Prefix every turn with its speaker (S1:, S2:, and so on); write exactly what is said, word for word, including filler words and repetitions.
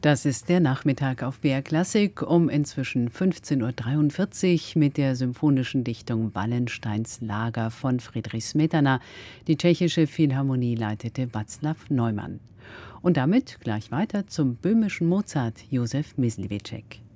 S1: Das ist der Nachmittag auf B R Klassik um inzwischen fünfzehn Uhr dreiundvierzig mit der symphonischen Dichtung Wallensteins Lager von Friedrich Smetana. Die tschechische Philharmonie leitete Václav Neumann. Und damit gleich weiter zum böhmischen Mozart Josef Mysliveček.